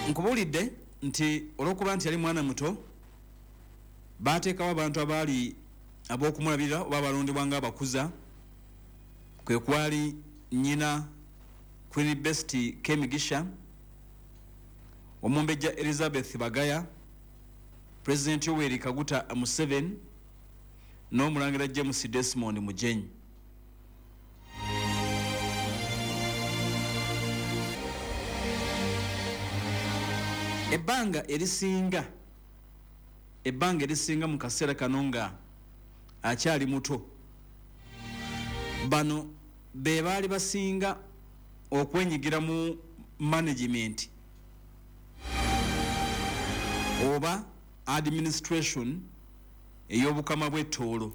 nkubulidde nti olwokuba nti yali mwana muto bateekawo abantu abaali ab'okumulabirira oba abalondebwa nga abakuza, kwe kwali nnyina Queen Best Kemigisha, Omumbejja Elizabeth Bagaya, President Yoweri Kaguta Museveni n'Omulangira James Desmond Mujenyi. Ebbanga erisinga mu kaseera kano nga akyali muto, bano be baali basinga okwenyigira mu management oba administration ey'obukama bw'ettoolo,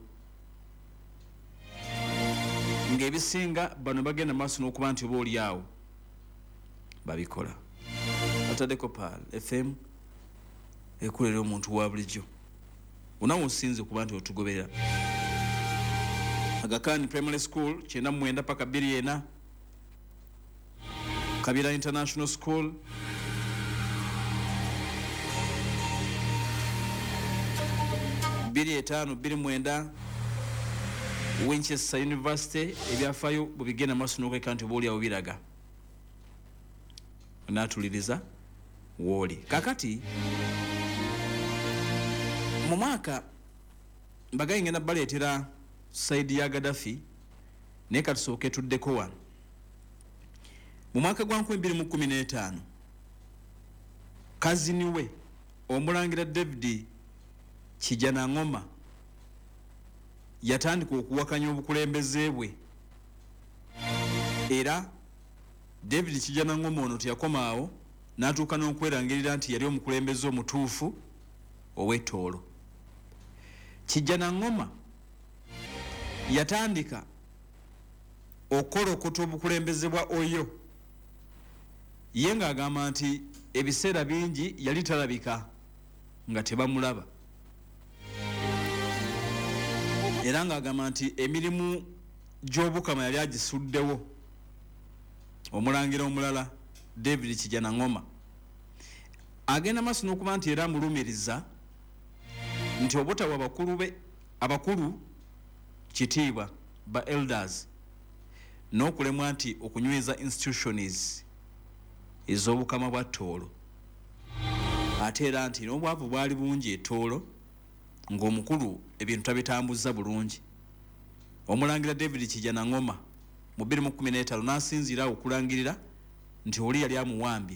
ng'ebisinga bano bagenda maaso n'okuba nti oba oli awo babikola. Ataddeko Pal FM ekulera omuntu wa bulijjo onawo osinze okuba nti otugoberera. Aga Khan Primary School 99 paka 24, Kabira International School, Biri 5 Winchester University, ebyafaayo bubigenda maaso n'okweka nti oba oli awo biraga natuliriza woli. Kakati mu mwaka Mbagayi ngenda baleetera side ya Gaddafi naye katusooke tuddeko wano. Mu mwaka gwa 2015 kazini we Omulangira David Kijana Ngoma yatandika okuwakanya obukulembeze bwe, era David Kijana Ngoma ono teyakomaawo n'atuuka n'okwerangirira nti yali omukulembeze omutuufu ow'ettoolo. Kijana Ngoma yatandika okolokota obukulembeze bwa Oyo, ye ng'agamba nti ebiseera bingi yali talabika nga tebamulaba, era ng'agamba nti emirimu gy'obukama yali agisuddewo omulangira omulala David Kijana Ngoma. Agenda maaso n'okuba nti era amulumiriza nti obutawa abakulu kitiibwa ba elders n'okulemwa nti okunyweza institutions ez'obukama bwa Toolo, ate era nti n'obwavu bwali bungi ettoolo ng'omukulu ebintu tabitambuza bulungi. Omulangira David Kijana Ngoma mu 2015 n'asinziira okulangirira nti oli yali amuwambye.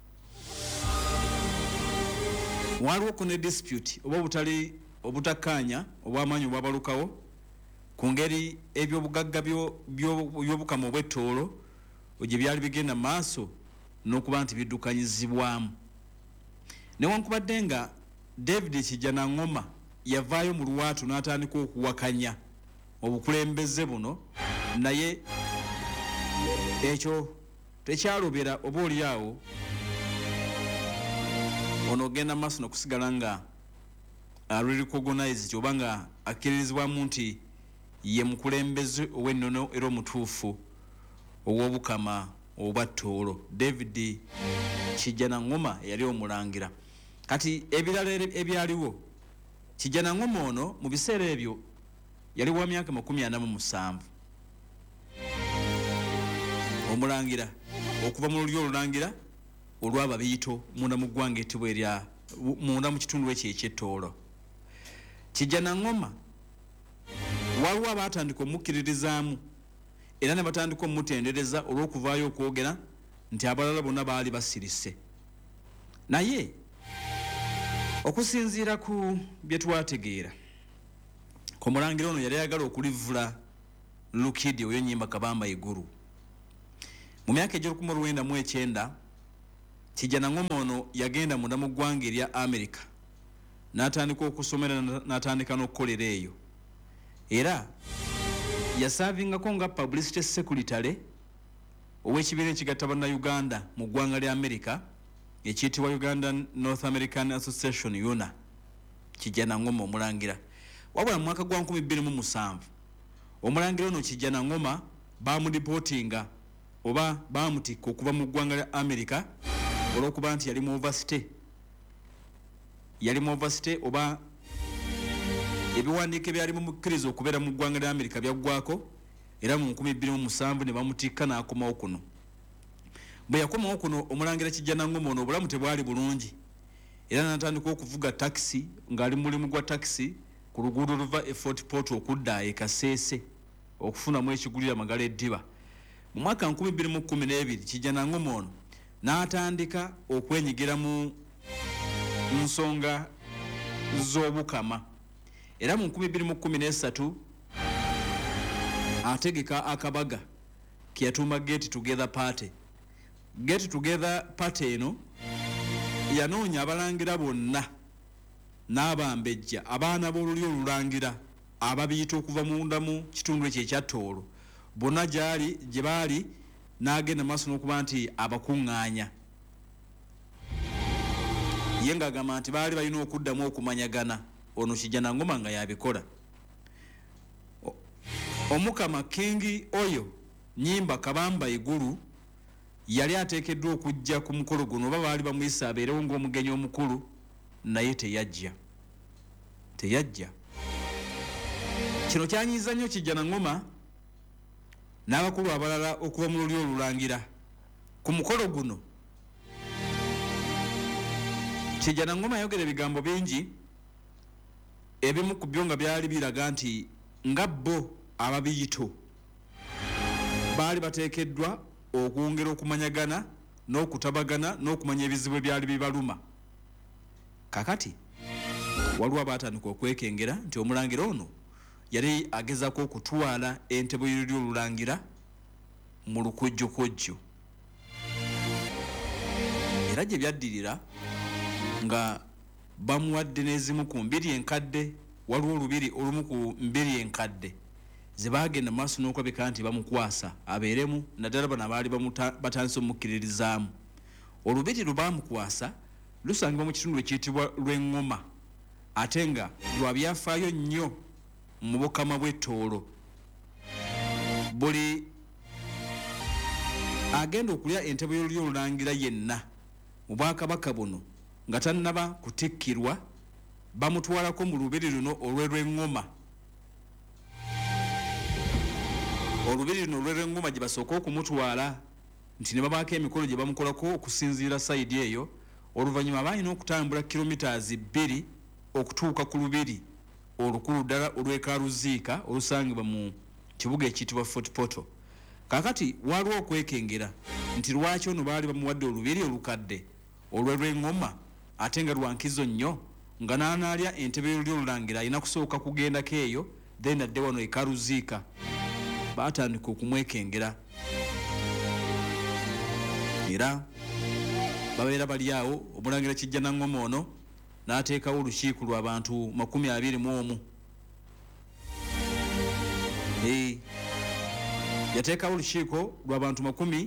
Waliwo ne dispute oba obutakkaanya obw'amaanyi obwabalukawo ku ngeri ebyobugagga by'obukama obw'ettoolo gye byali bigenda maaso n'okuba nti biddukanyizibwamu. Newankubadde nga David Kijana Ngoma yavaayo mu lwatu n'atandika okuwakanya obukulembeze buno, naye ekyo tekyalobera oba oli awo ono ogenda maaso n'okusigala nga recognized oba nga akkiririzibwamu nti ye mukulembeze ow'ennono era omutuufu ow'obukama obwa Toolo. David Kijana Ngoma yali omulangira. Kati ebirala ebyaliwo, Kijana Ngoma ono mu biseera ebyo yali wa myaka 47. Omulangira okuva mu lulyo olulangira olw'ababiito munda mu ggwanga ettibwa erya munda mu kitundu ekyo eky'ettoolo. Kijana Ngoma waliwo abaatandika omukkiririzaamu era ne batandika omutendereza olw'okuvaayo okwogera nti abalala bonna baali basirise. Naye okusinziira ku bye twategeera, ku mulangira ono yali ayagala okulivula Lukidi oyo Nnyimba Kabamba Iguru. Mu myaka gy'1990 Kijana Ngoma ono yagenda munda mu ggwanga erya America n'atandika okusomera n'atandika n'okukolera eyo, era yasaavingako nga publicity secretary ow'ekibiina ekigatta bannayuganda mu ggwanga lya America ekiyitibwa Uganda North American Association UNA. Kijana Ngoma omulangira. Wabula mu mwaka gwa 2007 omulangira ono Kijana Ngoma bamudipotinga oba bamutikka okuva mu ggwanga lya America olw'okuba nti yali mu overstay oba ebiwandiiko ebyali mumukkiriza okubeera mu ggwanga lya Amerika byaggwako era mu 2007 ne bamutikka n'akomawo kuno. Bwe yakomawo kuno Omulangira Kijjanangoma ono obulamu tebwali bulungi era n'atandika okuvuga taxi ng'ali mu mulimu gwa taxi ku luguudo luva e Fort Portal okudda e Kasese okufunamu ekigulira Magala Eddiba. Mu mwaka 2012 Kijjanangoma ono n'atandika okwenyigira mu nsonga z'obukama era mu 2013 ategeka akabaga kiyatuuma Get Together Party. Get Together Party eno yanoonya abalangira bonna n'abambejja abaana b'olulyo olulangira ababiyita okuva munda mu kitundu ekyo ekya Tooro bonna gye baali n'agenda maaso n'okuba nti abakuŋŋaanya. Ye ng'agamba nti baali balina okuddamu okumanyagana. Ono Kijjanangoma nga yabikola. Omukama King oyo Nnyimba Kabamba Igulu yali ateekeddwa okujja ku mukolo guno oba baali bamuyisa abeerewo ng'omugenyi omukulu naye teyajja. Kino kyanyiza nnyo Kijjanangoma n'abakulu abalala okuva mu lulyo olulangira. Ku mukolo guno Kijjanangoma yayogera ebigambo bingi, ebimu ku byo nga byali biraga nti nga bo ababiyito baali bateekeddwa okwongera okumanyagana n'okutabagana n'okumanya ebizibu ebyali bibaluma. Kakati waliwo abaatandika okwekengera nti Omulangira ono yali agezaako okutwala entebe y'olulyo olulangira mu lukojjokojjo. Era gye byaddirira nga bamuwadde n'ezimu ku mbiri enkadde, waliwo olumu ku mbiri enkadde ze baagenda maaso n'okulabika nti bamukwasa abeeremu, naddala bano abaali batandise omukkiririzaamu. Olubiri lwe baamukwasa lusangibwa mu kitundu ekiyitibwa Lw'Engoma ate nga lwa byafaayo nnyo mu bukama bw'e Tooro. Buli agenda okulya entebe y'olulyo olulangira yenna mu Bwakabaka buno nga tannaba kutikkirwa bamutwalako mu lubiri luno olw'Engoma. Olubiri luno olw'Engoma gye basooka okumutwala nti ne babaako emikolo gye bamukolako okusinziira sayidi eyo. Oluvannyuma balina okutambula kilometers 2 okutuuka ku lubiri olukulu ddala olw'Ekaluziika olusangibwa mu kibuga ekiyitibwa Fort Portal. Kakati waliwo okwekengera nti lwaki ono baali bamuwadde olubiri olukadde olw'Engoma ate nga lwankizo nnyo nga n'anaalya entebe y'olulyo olulangira alina kusooka kugendako eyo then adde wano Ekaluziika. Baatandika okumwekengera era babeera bali awo. Omulangira Kijjanangoma ono n'ateekawo olukiiko lw'abantu 21. Yateekawo olukiiko lw'abantu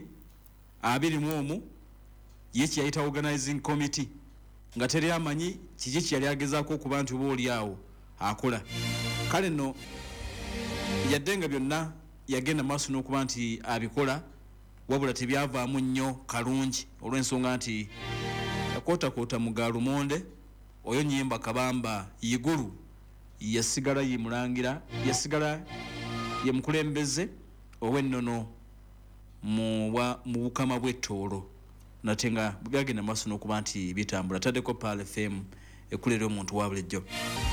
21 ye kyeyayita organizing committee nga teri amanyi kiki kyeyali agezaako okuba nti oba oli awo akola. Kale nno yadde nga byonna yagenda maaso n'okuba nti abikola wabula tebyavaamu nnyo kalungi olw'ensonga nti yakootakoota mu Gaalumonde oyo Nnyimba Kabamba Igulu yasigala ye Mulangira, yasigala ye mukulembeze ow'ennono mu bukama bw'e Tooro nate nga byagenda maaso n'okuba nti bitambula. Taddeko Pal FM ekulera omuntu wa bulijjo.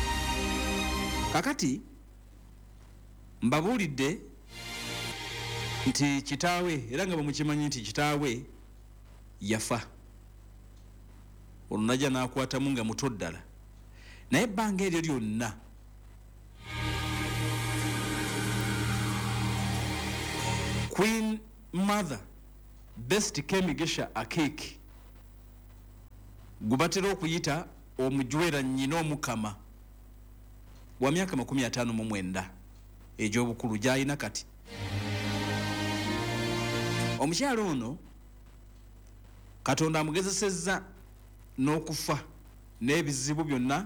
Kakati mbabuulidde nti kitaawe era nga bamukimanyi nti kitaawe yafa. Ono najja n'akwatamu nga muto ddala naye ebbanga eryo lyonna Queen Mother Best Kemigesha Akiki gubatera okuyita omujwera nnyina omukama wa myaka 59 egy'obukulu gy'alina kati. Omukyalo ono Katonda amugezesezza n'okufa n'ebizibu byonna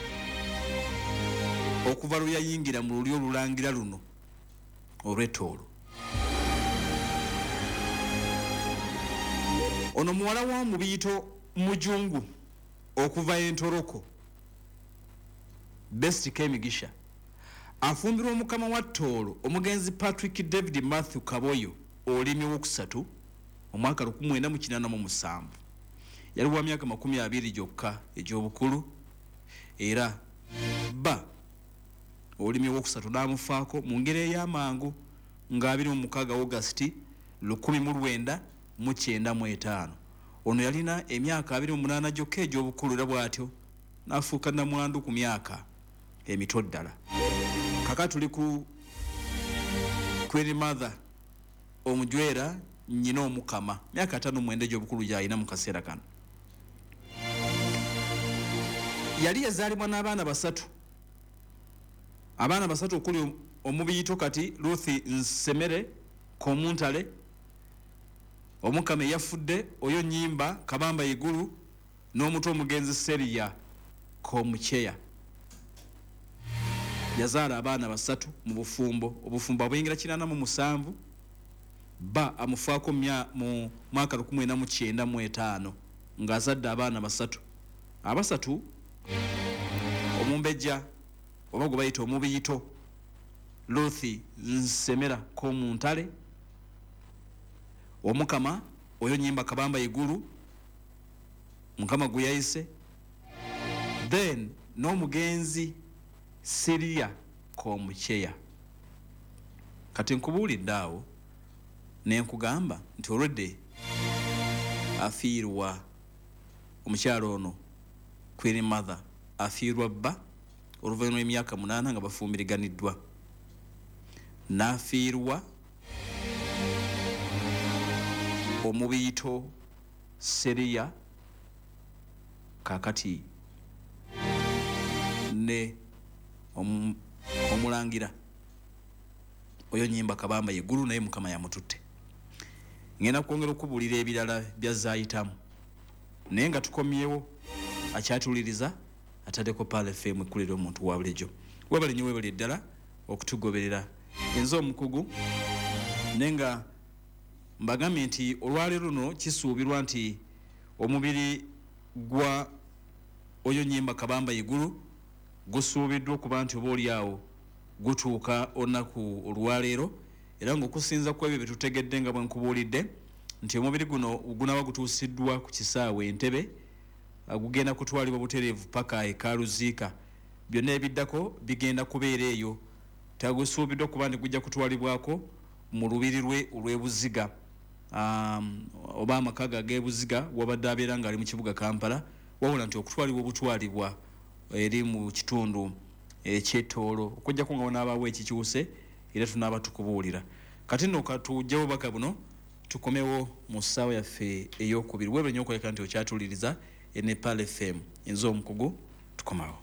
okuva lwe yayingira mu lulyo olulangira luno olw'e Tooro. ono muwala wa Mubiyito Mujungu okuva Entoroko Best Kemigisha afumbirwa omukama wa Toolo omugenzi Patrick David Matthew Kaboyo olimi wokusatu omwaka 1987 yali wa myaka 20 gyokka egy'obukulu era ba olimi wokusatu namufaako mu ngeri ey'amangu nga 26 August 1995 ono yalina emyaka 28 gyokka egy'obukulu era bw'atyo n'afuuka namwandu ku myaka emito ddala. Kaka tuli ku Queen Mother omujwera nnyina omukama myaka 59 egy'obukulu gy'alina mu kaseera kano. Yali yazaalibwa n'abaana basatu. Abaana basatu okuli Omubiyito kati Ruth Nsemere Komuntale, omukama yafudde oyo Nnyimba Kabamba Igulu n'omuto omugenzi Seria Komucheya. Yazaala abaana basatu mu bufumbo, obufumbo bw'engira 87 ba amufaako mu mwaka 1995 ng'azadde abaana basatu. Abasatu omumbejja oba gwe bayita Omubiyito Ruth Nsemera Komuntale, omukama oyo Nnyimba Kabamba Igulu mukama gwe yayise, then n'omugenzi Seria Komucheya. Kati nkubuulidde awo ne nkugamba nti olwedde afiirwa omukyalo ono Queen Mother afiirwa bba oluvannyuma lw'emyaka 8 nga bafumbiriganiddwa, n'afiirwa Omubiyito Seria kakati ne omulangira oyo Nnyimba Kabamba Igulu naye mukama yamututte. Ngenda kwongera okubuulira ebirala byazaayitamu naye nga tukomyewo akyatuliriza ataddeko Pal FM ekkulira omuntu wa bulijjo. Webale nnyo webale ddala okutugoberera enzo omukugu naye nga mbagambye nti olwaleero luno kisuubirwa nti omubiri gwa oyo Nnyimba Kabamba Igulu gusuubiddwa okuba nti oba oli awo gutuuka olunaku olwaleero era ng'okusinza ku ebyo bye tutegedde nga bwe nkubuulidde nti omubiri guno gunaaba gutuusiddwa ku kisaawe Entebbe gugenda kutwalibwa butereevu paka e Kaluziika. Byonna ebiddako bigenda kubeera eyo. Tagusuubiddwa kuba nti gujja kutwalibwako mu lubiri lwe olw'ebuziga oba amaka ag'ebuziga wabadde abeera ng'ali mu kibuga Kampala, wabula nti okutwalibwa obutwalibwa eri mu kitundu eky'Etoolo okujjako nga wanaabaawo ekikyuse era tunaaba tukubuulira. Kati nno katujjawo baka buno tukomewo mu ssaawa yaffe ey'okubiri. Weebe nnyo okuleka nti okyatuliriza ne Pal FM enzo omukugu tukomawo.